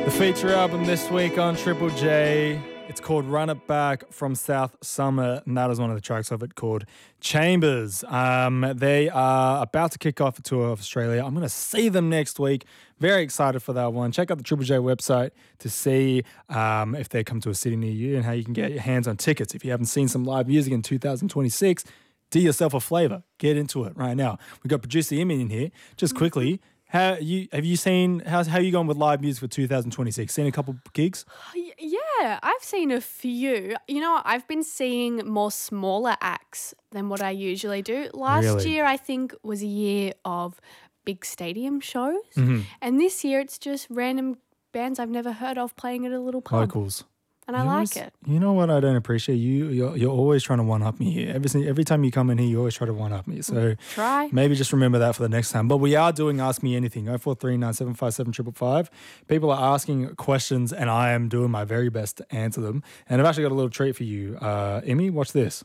The feature album this week on Triple J, it's called Run It Back from South Summer, and that is one of the tracks of it called Chambers. They are about to kick off a tour of Australia. I'm going to see them next week. Very excited for that one. Check out the Triple J website to see if they come to a city near you and how you can get your hands on tickets. If you haven't seen some live music in 2026, do yourself a flavor. Get into it right now. We've got producer Imi in here. Just quickly, how you going with live music for 2026? Seen a couple gigs? Yeah, I've seen a few. You know, I've been seeing more smaller acts than what I usually do. Last year, I think, was a year of big stadium shows. Mm-hmm. And this year, it's just random bands I've never heard of playing at a little pub. Locals. And I like it. You know what I don't appreciate? You're always trying to one-up me here. Every time you come in here, you always try to one-up me. So Try. maybe just remember that for the next time. But we are doing Ask Me Anything, 0439757555. People are asking questions and I am doing my very best to answer them. And I've actually got a little treat for you. Emmy, watch this.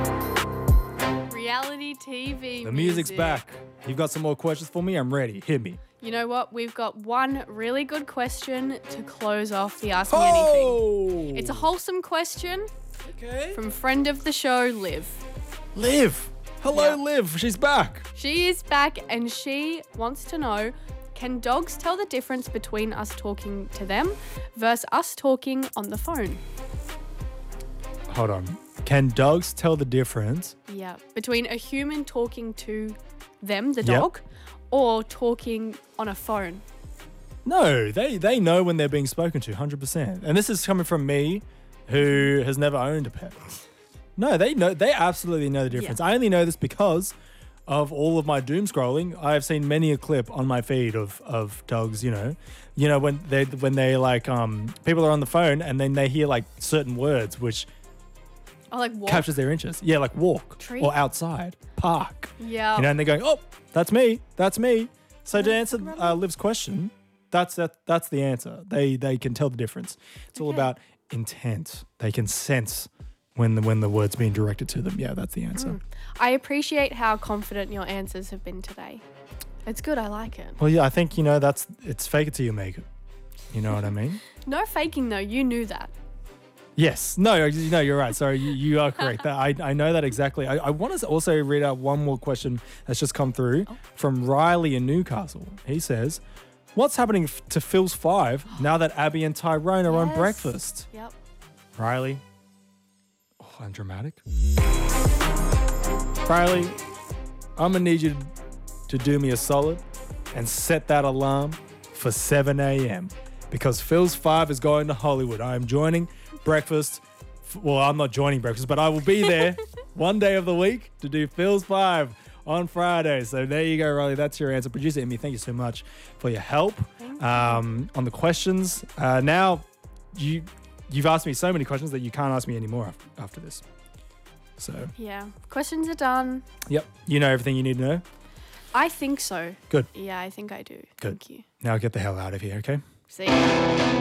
Reality TV. The music's back. You've got some more questions for me? I'm ready. Hit me. You know what? We've got one really good question to close off the Ask Me Anything. It's a wholesome question from friend of the show, Liv. Liv. Hello, Yeah. Liv. She's back. She is back and she wants to know, can dogs tell the difference between us talking to them versus us talking on the phone? Hold on. Can dogs tell the difference? Yeah, between a human talking to them, the Yep. dog, or talking on a phone. No, they know when they're being spoken to, 100%. And this is coming from me, who has never owned a pet. No, they know. They absolutely know the difference. Yeah. I only know this because of all of my doom scrolling. I have seen many a clip on my feed of dogs. You know when they like people are on the phone and then they hear like certain words which Or like walk. captures their interest. Yeah, like walk Tree. or outside, park. Yeah. And they're going, oh, that's me. So to answer Liv's question, that's the answer. They can tell the difference. It's all about intent. They can sense when the word's being directed to them. Yeah, that's the answer. I appreciate how confident your answers have been today. It's good. I like it. Well, yeah, I think, it's fake it till you make it. You know what I mean? No faking though. You knew that. Yes. No, you're right. Sorry, you are correct. I know that exactly. I want to also read out one more question that's just come through from Riley in Newcastle. He says, what's happening to Phil's 5 now that Abby and Tyrone are on Yes. breakfast? Yep. Riley. Oh, I'm dramatic. Riley, I'm going to need you to do me a solid and set that alarm for 7 a.m. because Phil's 5 is going to Hollywood. I am joining breakfast. Well, I'm not joining breakfast, but I will be there one day of the week to do Phil's 5 on Friday. So there you go, Riley. That's your answer. Producer Emmy, thank you so much for your help on the questions. Now, you've asked me so many questions that you can't ask me anymore after this. So, Yeah. Questions are done. yep, you know everything you need to know. I think so. Good. Yeah, I think I do. Good. Thank you. Now get the hell out of here, okay? See ya.